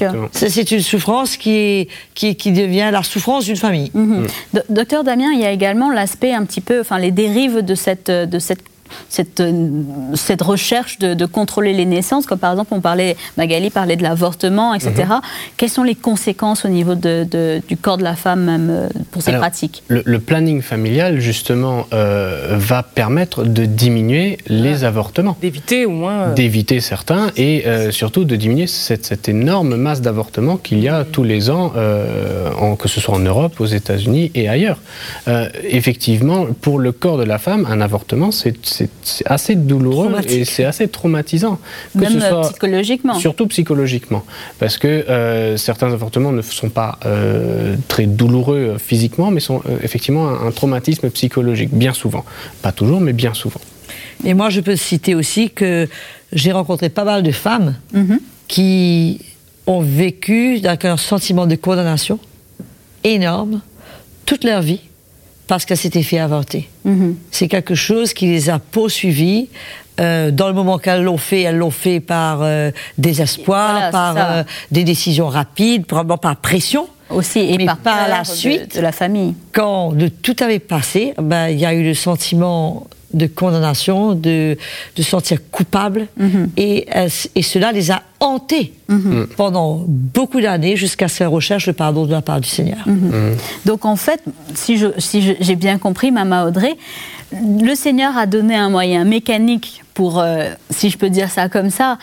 Exactement. C'est une souffrance qui devient la souffrance d'une famille. Docteur Damien, il y a également l'aspect un petit peu, les dérives de cette recherche de contrôler les naissances, comme par exemple Magali parlait de l'avortement, etc. Quelles sont les conséquences au niveau du corps de la femme même pour ces pratiques? Le planning familial, justement, va permettre de diminuer les avortements. D'éviter au moins... D'éviter certains et surtout de diminuer cette énorme masse d'avortements qu'il y a tous les ans, que ce soit en Europe, aux États-Unis et ailleurs. Effectivement, pour le corps de la femme, un avortement, c'est assez douloureux et c'est assez traumatisant. Même psychologiquement. Surtout psychologiquement. Parce que certains avortements ne sont pas très douloureux physiquement, mais sont effectivement un traumatisme psychologique, bien souvent. Pas toujours, mais bien souvent. Et moi, je peux citer aussi que j'ai rencontré pas mal de femmes qui ont vécu avec un sentiment de condamnation énorme toute leur vie, parce qu'elles s'étaient fait avorter. C'est quelque chose qui les a poursuivies. Dans le moment qu'elles l'ont fait par désespoir, par des décisions rapides, probablement par pression. Aussi, et mais par la suite de la famille. Quand tout avait passé, il y a eu le sentiment de condamnation, de sentir coupable, et cela les a hantés pendant beaucoup d'années jusqu'à ce qu'elles recherchent le pardon de la part du Seigneur. Donc en fait, si j'ai bien compris, Mama Audrey, le Seigneur a donné un moyen mécanique pour, si je peux dire ça comme ça,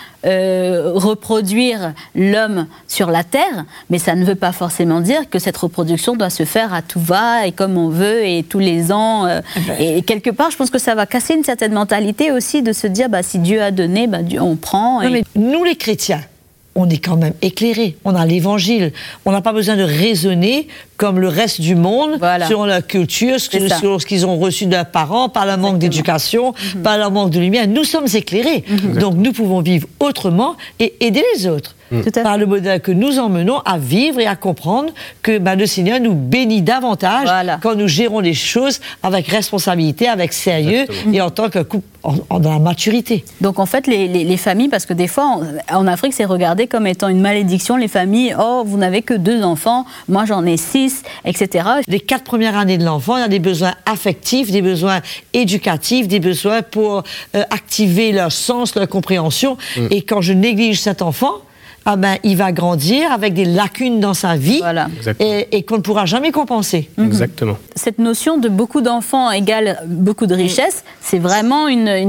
reproduire l'homme sur la terre, mais ça ne veut pas forcément dire que cette reproduction doit se faire à tout va et comme on veut et tous les ans. Et quelque part, je pense que ça va casser une certaine mentalité aussi de se dire, si Dieu a donné, on prend. Mais nous les chrétiens, on est quand même éclairés. On a l'Évangile. On n'a pas besoin de raisonner comme le reste du monde, selon leur culture, selon ce qu'ils ont reçu de leurs parents, par leur manque d'éducation, par leur manque de lumière. Nous sommes éclairés. Donc nous pouvons vivre autrement et aider les autres. Par le modèle que nous emmenons à vivre et à comprendre que le Seigneur nous bénit davantage quand nous gérons les choses avec responsabilité, avec sérieux et en tant que couple dans la maturité. Donc en fait, les familles, parce que des fois, en Afrique, c'est regardé comme étant une malédiction, les familles, vous n'avez que 2 enfants, moi j'en ai 6, etc. Les 4 premières années de l'enfant, il y a des besoins affectifs, des besoins éducatifs, des besoins pour activer leur sens, leur compréhension. Et quand je néglige cet enfant, il va grandir avec des lacunes dans sa vie et qu'on ne pourra jamais compenser. Exactement. Cette notion de beaucoup d'enfants égale beaucoup de richesse, c'est vraiment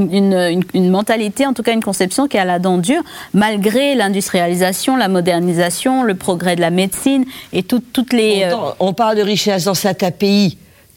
une mentalité, en tout cas une conception qui est à la dent dure, malgré l'industrialisation, la modernisation, le progrès de la médecine et toutes les... On parle de richesse dans certains pays.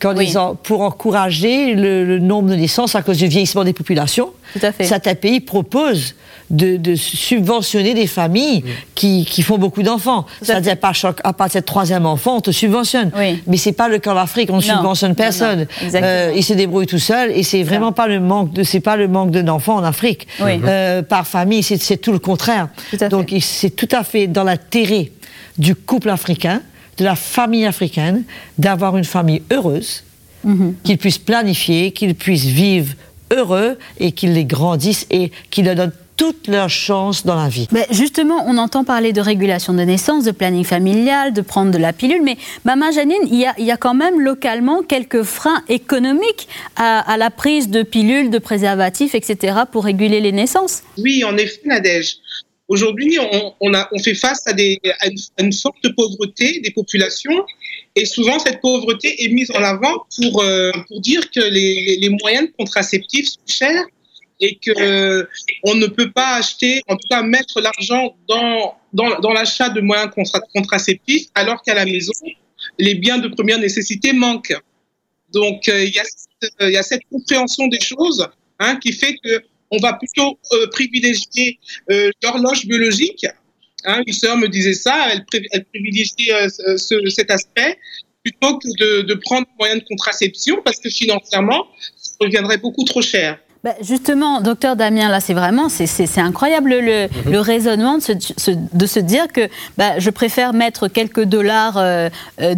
Pour encourager le nombre de naissances à cause du vieillissement des populations, certains pays proposent de subventionner des familles qui font beaucoup d'enfants. C'est-à-dire à partir de 3e enfant, on te subventionne. Mais c'est pas le cas en Afrique, on ne subventionne personne. Ils se débrouillent tout seuls et c'est vraiment pas le manque d'enfants en Afrique. Par famille, c'est tout le contraire. Donc c'est tout à fait dans l'intérêt du couple africain, de la famille africaine, d'avoir une famille heureuse, qu'ils puissent planifier, qu'ils puissent vivre heureux et qu'ils les grandissent et qu'ils leur donnent toutes leurs chances dans la vie. Mais justement, on entend parler de régulation de naissance, de planning familial, de prendre de la pilule, mais Maman Janine, il y a quand même localement quelques freins économiques à la prise de pilules, de préservatifs, etc. pour réguler les naissances. Oui, en effet, Nadège. Aujourd'hui, on fait face à une forte pauvreté des populations et souvent cette pauvreté est mise en avant pour dire que les moyens contraceptifs sont chers et que on ne peut pas acheter, en tout cas mettre l'argent dans l'achat de moyens contraceptifs alors qu'à la maison, les biens de première nécessité manquent. Donc, il y a cette compréhension des choses qui fait que on va plutôt privilégier l'horloge biologique. Une sœur me disait ça, elle privilégiait cet aspect plutôt que de prendre moyen de contraception parce que financièrement, ça reviendrait beaucoup trop cher. Justement, docteur Damien, là, c'est incroyable le raisonnement de se dire que je préfère mettre quelques dollars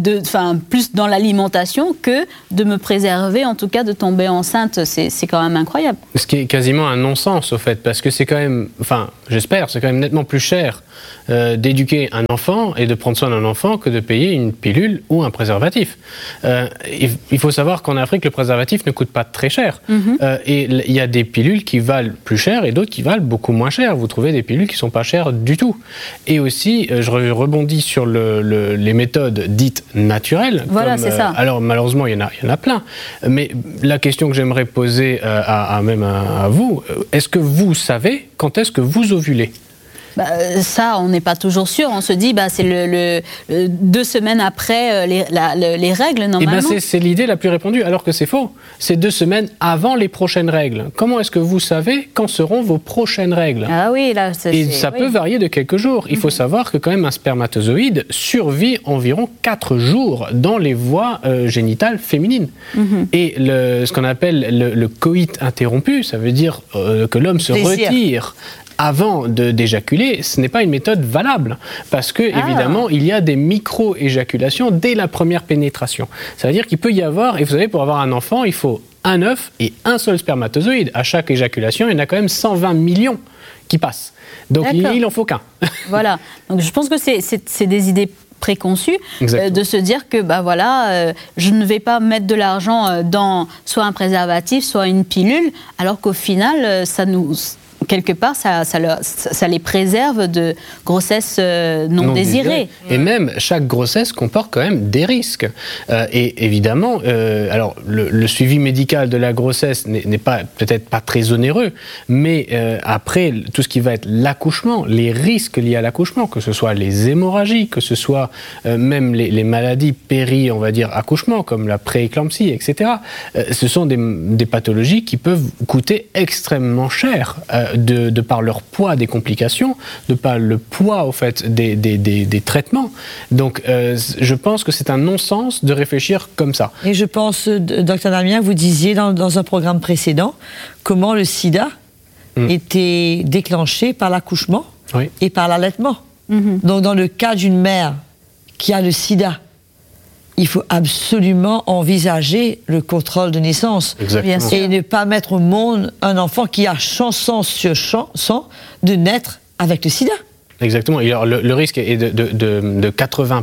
plus dans l'alimentation que de me préserver, en tout cas de tomber enceinte. C'est quand même incroyable. Ce qui est quasiment un non-sens, au fait, parce que c'est quand même, j'espère, c'est quand même nettement plus cher d'éduquer un enfant et de prendre soin d'un enfant que de payer une pilule ou un préservatif. Il faut savoir qu'en Afrique, le préservatif ne coûte pas très cher. Et il y a des pilules qui valent plus cher et d'autres qui valent beaucoup moins cher. Vous trouvez des pilules qui ne sont pas chères du tout. Et aussi, je rebondis sur les méthodes dites naturelles. Voilà, c'est ça. Alors malheureusement, il y en a plein. Mais la question que j'aimerais poser à vous, est-ce que vous savez quand est-ce que vous ovulez ? Ça, on n'est pas toujours sûr. On se dit, c'est 2 semaines après les règles, normalement. C'est l'idée la plus répandue, alors que c'est faux. C'est 2 semaines avant les prochaines règles. Comment est-ce que vous savez quand seront vos prochaines règles ? Ah oui, là, ça peut varier de quelques jours. Il faut savoir que quand même un spermatozoïde survit environ 4 jours dans les voies génitales féminines. Et ce qu'on appelle le coït interrompu, ça veut dire que l'homme se retire avant d'éjaculer, ce n'est pas une méthode valable parce que, évidemment, il y a des micro-éjaculations dès la première pénétration. Ça veut dire qu'il peut y avoir, et vous savez, pour avoir un enfant, il faut un œuf et un seul spermatozoïde. À chaque éjaculation, il y en a quand même 120 millions qui passent. Donc, il n'en faut qu'un. Voilà. Donc, je pense que c'est des idées préconçues, de se dire que je ne vais pas mettre de l'argent dans soit un préservatif, soit une pilule, alors qu'au final, quelque part, ça les préserve de grossesses non désirées. Et même, chaque grossesse comporte quand même des risques. Et évidemment, alors le suivi médical de la grossesse n'est peut-être pas très onéreux, mais après, tout ce qui va être l'accouchement, les risques liés à l'accouchement, que ce soit les hémorragies, que ce soit même les maladies on va dire, accouchement, comme la prééclampsie, etc. Ce sont des pathologies qui peuvent coûter extrêmement cher de par leur poids des complications, de par le poids au fait des traitements. Donc je pense que c'est un non-sens de réfléchir comme ça. Et je pense, Dr Damien, vous disiez dans un programme précédent comment le sida était déclenché par l'accouchement et par l'allaitement. Donc dans le cas d'une mère qui a le sida, il faut absolument envisager le contrôle de naissance. Exactement. Et ne pas mettre au monde un enfant qui a chance de naître avec le sida. Exactement. Et alors, le risque est de 80%.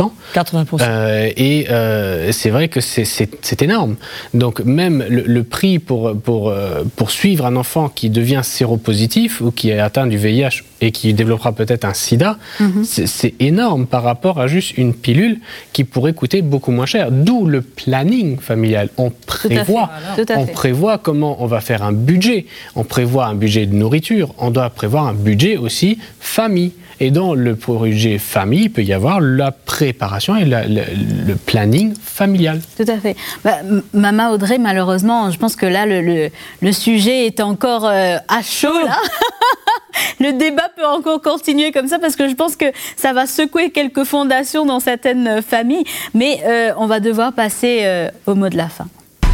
80%. Et c'est vrai que c'est énorme. Donc même le prix pour suivre un enfant qui devient séropositif ou qui est atteint du VIH et qui développera peut-être un sida, c'est énorme par rapport à juste une pilule qui pourrait coûter beaucoup moins cher. D'où le planning familial. On prévoit comment on va faire un budget. On prévoit un budget de nourriture. On doit prévoir un budget aussi famille. Et dans le budget famille, il peut y avoir la préparation et le planning familial. Tout à fait. Maman Audrey, malheureusement, je pense que là, le sujet est encore à chaud. Là. Le débat peut encore continuer comme ça parce que je pense que ça va secouer quelques fondations dans certaines familles. Mais on va devoir passer au mot de la fin.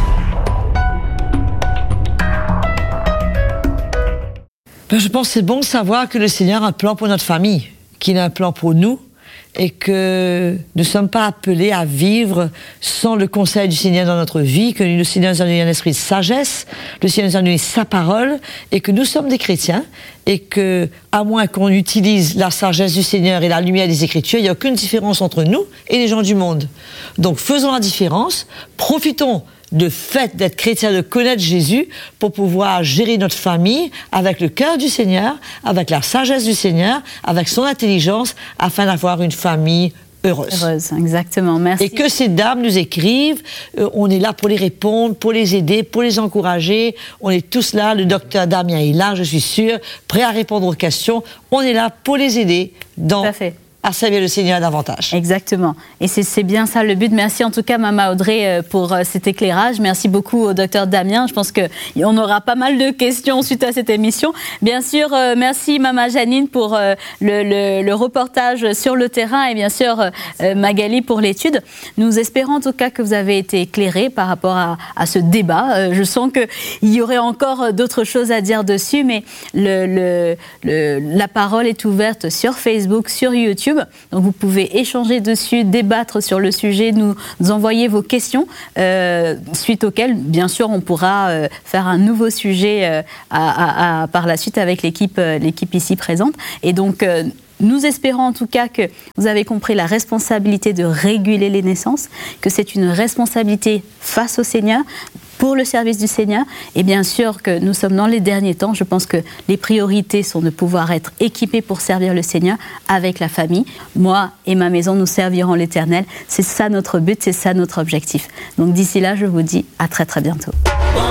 Je pense que c'est bon de savoir que le Seigneur a un plan pour notre famille, qu'il a un plan pour nous, et que nous ne sommes pas appelés à vivre sans le conseil du Seigneur dans notre vie, que le Seigneur nous a donné un esprit de sagesse, le Seigneur nous a donné sa parole, et que nous sommes des chrétiens, et que, à moins qu'on utilise la sagesse du Seigneur et la lumière des Écritures, il n'y a aucune différence entre nous et les gens du monde. Donc faisons la différence, profitons de fait d'être chrétien, de connaître Jésus pour pouvoir gérer notre famille avec le cœur du Seigneur, avec la sagesse du Seigneur, avec son intelligence, afin d'avoir une famille heureuse. Heureuse, exactement, merci. Et que ces dames nous écrivent, on est là pour les répondre, pour les aider, pour les encourager, on est tous là, le docteur Damien est là, je suis sûre, prêt à répondre aux questions, on est là pour les aider dans... Tout à fait. À servir le Seigneur davantage. Exactement. Et c'est bien ça le but. Merci en tout cas, Maman Audrey, pour cet éclairage. Merci beaucoup au docteur Damien. Je pense qu'on aura pas mal de questions suite à cette émission. Bien sûr, merci Maman Janine pour le reportage sur le terrain et bien sûr Magali pour l'étude. Nous espérons en tout cas que vous avez été éclairés par rapport à ce débat. Je sens qu'il y aurait encore d'autres choses à dire dessus, mais la parole est ouverte sur Facebook, sur YouTube. Donc vous pouvez échanger dessus, débattre sur le sujet, nous envoyer vos questions, suite auxquelles, bien sûr, on pourra faire un nouveau sujet par la suite avec l'équipe ici présente. Et donc, Nous espérons en tout cas que vous avez compris la responsabilité de réguler les naissances, que c'est une responsabilité face au Seigneur, pour le service du Seigneur. Et bien sûr que nous sommes dans les derniers temps. Je pense que les priorités sont de pouvoir être équipés pour servir le Seigneur avec la famille. Moi et ma maison, nous servirons l'Éternel. C'est ça notre but, c'est ça notre objectif. Donc d'ici là, je vous dis à très très bientôt.